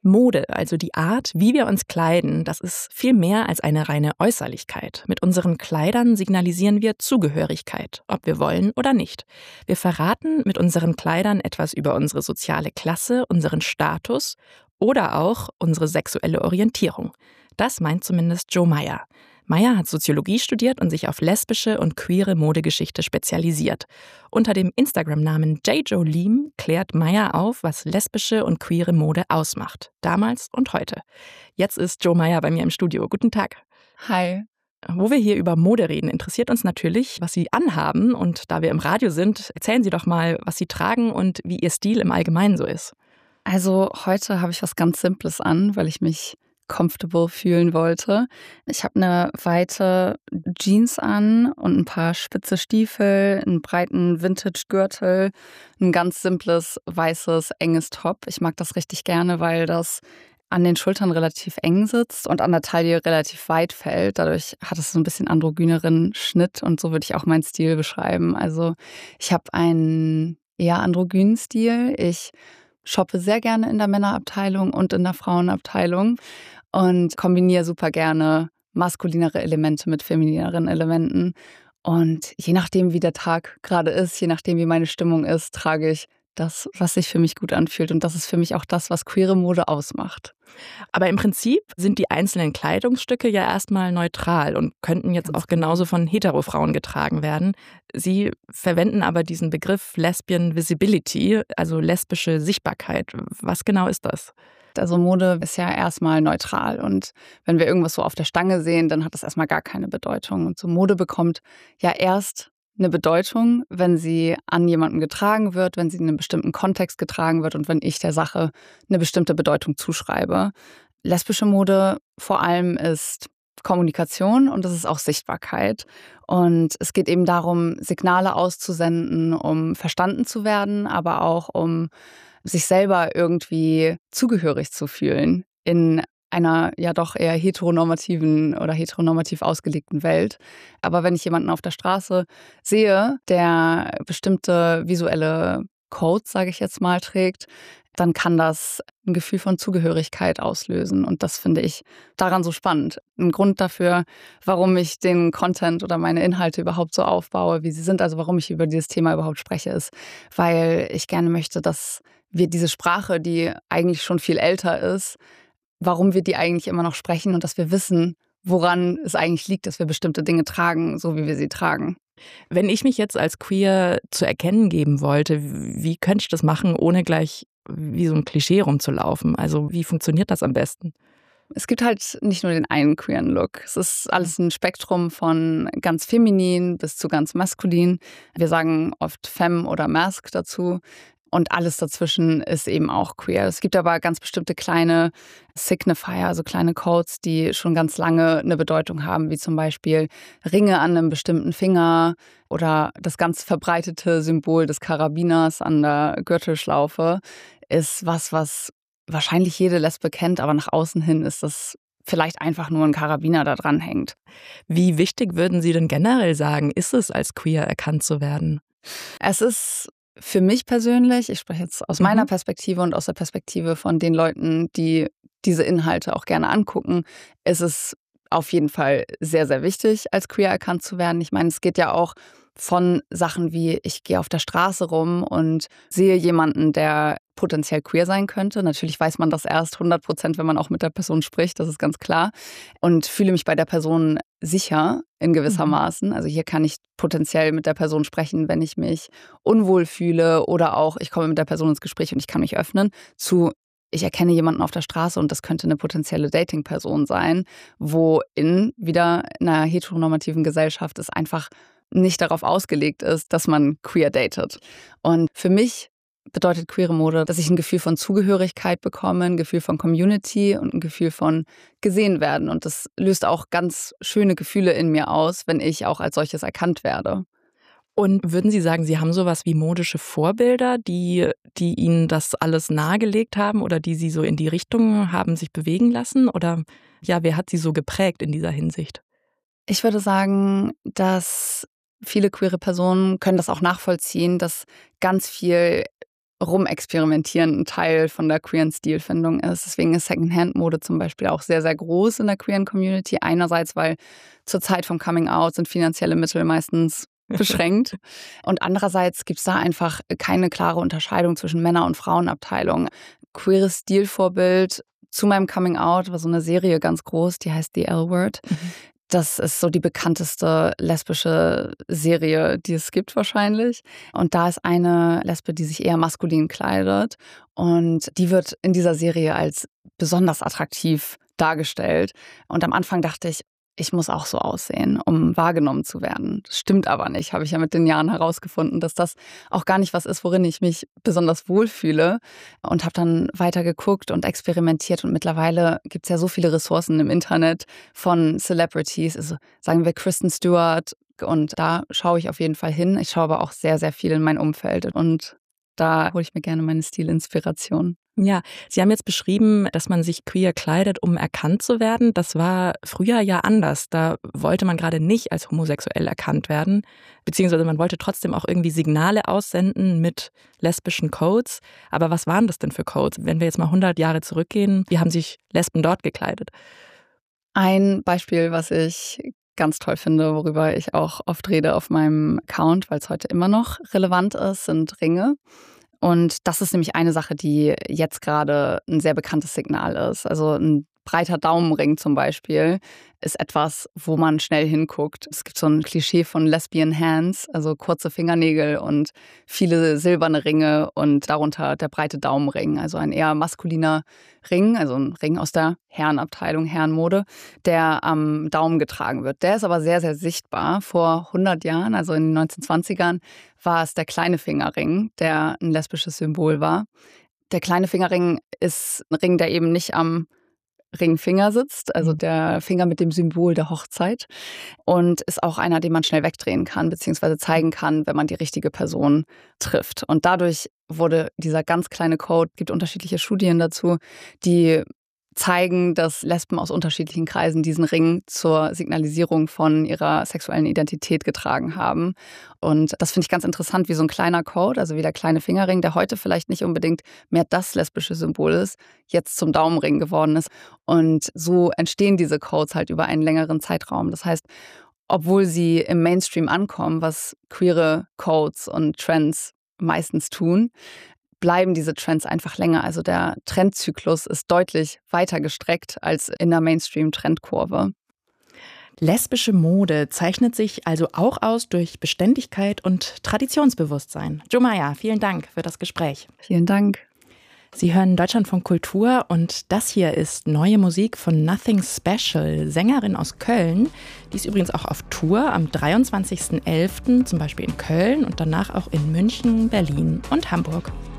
Mode, also die Art, wie wir uns kleiden, das ist viel mehr als eine reine Äußerlichkeit. Mit unseren Kleidern signalisieren wir Zugehörigkeit, ob wir wollen oder nicht. Wir verraten mit unseren Kleidern etwas über unsere soziale Klasse, unseren Status oder auch unsere sexuelle Orientierung. Das meint zumindest Jo Meyer. Meyer hat Soziologie studiert und sich auf lesbische und queere Modegeschichte spezialisiert. Unter dem Instagram-Namen JJoLeem klärt Meyer auf, was lesbische und queere Mode ausmacht. Damals und heute. Jetzt ist Jo Meyer bei mir im Studio. Guten Tag. Hi. Wo wir hier über Mode reden, interessiert uns natürlich, was Sie anhaben. Und da wir im Radio sind, erzählen Sie doch mal, was Sie tragen und wie Ihr Stil im Allgemeinen so ist. Also heute habe ich was ganz Simples an, weil ich mich comfortable fühlen wollte. Ich habe eine weite Jeans an und ein paar spitze Stiefel, einen breiten Vintage-Gürtel, ein ganz simples, weißes, enges Top. Ich mag das richtig gerne, weil das an den Schultern relativ eng sitzt und an der Taille relativ weit fällt. Dadurch hat es so ein bisschen androgyneren Schnitt und so würde ich auch meinen Stil beschreiben. Also ich habe einen eher androgynen Stil. Ich shoppe sehr gerne in der Männerabteilung und in der Frauenabteilung und kombiniere super gerne maskulinere Elemente mit feminineren Elementen. Und je nachdem, wie der Tag gerade ist, je nachdem, wie meine Stimmung ist, trage ich das, was sich für mich gut anfühlt. Und das ist für mich auch das, was queere Mode ausmacht. Aber im Prinzip sind die einzelnen Kleidungsstücke ja erstmal neutral und könnten jetzt auch genauso von Hetero-Frauen getragen werden. Sie verwenden aber diesen Begriff Lesbian Visibility, also lesbische Sichtbarkeit. Was genau ist das? Also Mode ist ja erstmal neutral und wenn wir irgendwas so auf der Stange sehen, dann hat das erstmal gar keine Bedeutung. Und so Mode bekommt ja erst eine Bedeutung, wenn sie an jemanden getragen wird, wenn sie in einem bestimmten Kontext getragen wird und wenn ich der Sache eine bestimmte Bedeutung zuschreibe. Lesbische Mode vor allem ist Kommunikation und es ist auch Sichtbarkeit. Und es geht eben darum, Signale auszusenden, um verstanden zu werden, aber auch um sich selber irgendwie zugehörig zu fühlen in einer ja doch eher heteronormativen oder heteronormativ ausgelegten Welt. Aber wenn ich jemanden auf der Straße sehe, der bestimmte visuelle Codes, sage ich jetzt mal, trägt, dann kann das ein Gefühl von Zugehörigkeit auslösen. Und das finde ich daran so spannend. Ein Grund dafür, warum ich den Content oder meine Inhalte überhaupt so aufbaue, wie sie sind, also warum ich über dieses Thema überhaupt spreche, ist, weil ich gerne möchte, dass wir diese Sprache, die eigentlich schon viel älter ist, warum wir die eigentlich immer noch sprechen und dass wir wissen, woran es eigentlich liegt, dass wir bestimmte Dinge tragen, so wie wir sie tragen. Wenn ich mich jetzt als queer zu erkennen geben wollte, wie könnte ich das machen, ohne gleich wie so ein Klischee rumzulaufen? Also wie funktioniert das am besten? Es gibt halt nicht nur den einen queeren Look. Es ist alles ein Spektrum von ganz feminin bis zu ganz maskulin. Wir sagen oft femme oder masc dazu. Und alles dazwischen ist eben auch queer. Es gibt aber ganz bestimmte kleine Signifier, also kleine Codes, die schon ganz lange eine Bedeutung haben, wie zum Beispiel Ringe an einem bestimmten Finger oder das ganz verbreitete Symbol des Karabiners an der Gürtelschlaufe ist was wahrscheinlich jede Lesbe kennt, aber nach außen hin ist das vielleicht einfach nur ein Karabiner, da dran hängt. Wie wichtig würden Sie denn generell sagen, ist es, als queer erkannt zu werden? Es ist für mich persönlich, ich spreche jetzt aus meiner Perspektive und aus der Perspektive von den Leuten, die diese Inhalte auch gerne angucken, ist es auf jeden Fall sehr, sehr wichtig, als queer erkannt zu werden. Ich meine, es geht ja auch von Sachen wie, ich gehe auf der Straße rum und sehe jemanden, der potenziell queer sein könnte. Natürlich weiß man das erst 100%, wenn man auch mit der Person spricht, das ist ganz klar. Und fühle mich bei der Person sicher in gewissermaßen. Also hier kann ich potenziell mit der Person sprechen, wenn ich mich unwohl fühle oder auch, ich komme mit der Person ins Gespräch und ich kann mich öffnen zu, ich erkenne jemanden auf der Straße und das könnte eine potenzielle Dating-Person sein, wo wieder in einer heteronormativen Gesellschaft es einfach nicht darauf ausgelegt ist, dass man queer datet. Und für mich bedeutet queere Mode, dass ich ein Gefühl von Zugehörigkeit bekomme, ein Gefühl von Community und ein Gefühl von gesehen werden. Und das löst auch ganz schöne Gefühle in mir aus, wenn ich auch als solches erkannt werde. Und würden Sie sagen, Sie haben sowas wie modische Vorbilder, die Ihnen das alles nahegelegt haben oder die Sie so in die Richtung haben sich bewegen lassen? Oder ja, wer hat Sie so geprägt in dieser Hinsicht? Ich würde sagen, dass viele queere Personen können das auch nachvollziehen, dass ganz viel Rumexperimentieren ein Teil von der queeren Stilfindung ist. Deswegen ist Secondhand-Mode zum Beispiel auch sehr, sehr groß in der queeren Community. Einerseits, weil zur Zeit vom Coming-out sind finanzielle Mittel meistens beschränkt. Und andererseits gibt es da einfach keine klare Unterscheidung zwischen Männer- und Frauenabteilung. Queeres Stilvorbild zu meinem Coming-out war so eine Serie ganz groß, die heißt The L-Word. Das ist so die bekannteste lesbische Serie, die es gibt wahrscheinlich. Und da ist eine Lesbe, die sich eher maskulin kleidet. Und die wird in dieser Serie als besonders attraktiv dargestellt. Und am Anfang dachte ich muss auch so aussehen, um wahrgenommen zu werden. Das stimmt aber nicht, habe ich ja mit den Jahren herausgefunden, dass das auch gar nicht was ist, worin ich mich besonders wohlfühle. Und habe dann weiter geguckt und experimentiert. Und mittlerweile gibt es ja so viele Ressourcen im Internet von Celebrities, also sagen wir Kristen Stewart. Und da schaue ich auf jeden Fall hin. Ich schaue aber auch sehr, sehr viel in mein Umfeld. Und da hole ich mir gerne meine Stilinspiration. Ja, Sie haben jetzt beschrieben, dass man sich queer kleidet, um erkannt zu werden. Das war früher ja anders. Da wollte man gerade nicht als homosexuell erkannt werden, beziehungsweise man wollte trotzdem auch irgendwie Signale aussenden mit lesbischen Codes. Aber was waren das denn für Codes? Wenn wir jetzt mal 100 Jahre zurückgehen, wie haben sich Lesben dort gekleidet? Ein Beispiel, was ich ganz toll finde, worüber ich auch oft rede auf meinem Account, weil es heute immer noch relevant ist, sind Ringe. Und das ist nämlich eine Sache, die jetzt gerade ein sehr bekanntes Signal ist. Also ein breiter Daumenring zum Beispiel ist etwas, wo man schnell hinguckt. Es gibt so ein Klischee von Lesbian Hands, also kurze Fingernägel und viele silberne Ringe und darunter der breite Daumenring, also ein eher maskuliner Ring, also ein Ring aus der Herrenabteilung, Herrenmode, der am Daumen getragen wird. Der ist aber sehr, sehr sichtbar. Vor 100 Jahren, also in den 1920ern, war es der kleine Fingerring, der ein lesbisches Symbol war. Der kleine Fingerring ist ein Ring, der eben nicht am Ringfinger sitzt, also der Finger mit dem Symbol der Hochzeit, und ist auch einer, den man schnell wegdrehen kann, beziehungsweise zeigen kann, wenn man die richtige Person trifft. Und dadurch wurde dieser ganz kleine Code, gibt unterschiedliche Studien dazu, die zeigen, dass Lesben aus unterschiedlichen Kreisen diesen Ring zur Signalisierung von ihrer sexuellen Identität getragen haben. Und das finde ich ganz interessant, wie so ein kleiner Code, also wie der kleine Fingerring, der heute vielleicht nicht unbedingt mehr das lesbische Symbol ist, jetzt zum Daumenring geworden ist. Und so entstehen diese Codes halt über einen längeren Zeitraum. Das heißt, obwohl sie im Mainstream ankommen, was queere Codes und Trends meistens tun, bleiben diese Trends einfach länger. Also der Trendzyklus ist deutlich weiter gestreckt als in der Mainstream-Trendkurve. Lesbische Mode zeichnet sich also auch aus durch Beständigkeit und Traditionsbewusstsein. Jo Meier, vielen Dank für das Gespräch. Vielen Dank. Sie hören Deutschlandfunk Kultur und das hier ist neue Musik von Nothing Special, Sängerin aus Köln. Die ist übrigens auch auf Tour am 23.11. zum Beispiel in Köln und danach auch in München, Berlin und Hamburg.